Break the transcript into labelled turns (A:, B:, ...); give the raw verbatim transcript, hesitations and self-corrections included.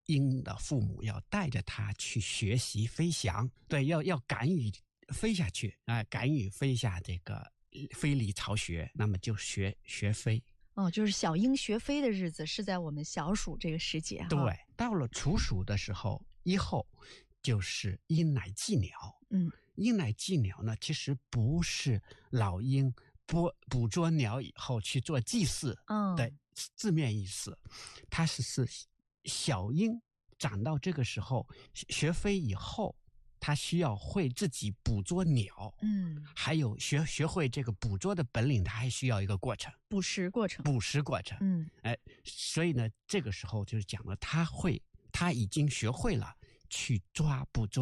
A: 鹰的父母要带着它去学习飞翔，对，要要敢于飞下去啊、呃，敢于飞下这个飞离巢穴，那么就学学飞。
B: 哦，就是小鹰学飞的日子是在我们小暑这个时节哈。
A: 对，到了处暑的时候，以后就是鹰乃祭鸟。
B: 嗯，
A: 鹰乃祭鸟呢，其实不是老鹰捕捕捉鸟以后去做祭祀的字面意思，嗯、它是是小鹰长到这个时候学飞以后，它需要会自己捕捉鸟，
B: 嗯，
A: 还有学学会这个捕捉的本领，它还需要一个过程，
B: 捕食过程，
A: 捕食过程，
B: 嗯，
A: 哎，所以呢，这个时候就是讲了，他会，他已经学会了去抓捕捉